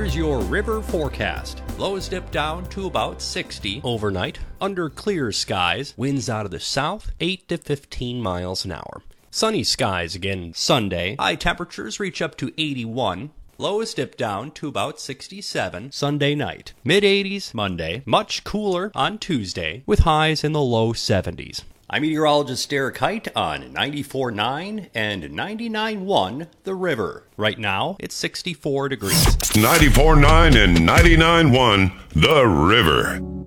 Here's your river forecast. Lows dip down to about 60 overnight. Under clear skies, winds out of the south, 8 to 15 miles an hour. Sunny skies again Sunday. High temperatures reach up to 81. Lows dip down to about 67 Sunday night. Mid-80s Monday. Much cooler on Tuesday, with highs in the low 70s. I'm meteorologist Derek Height on 94.9 and 99.1 The River. Right now, it's 64 degrees. 94.9 and 99.1 The River.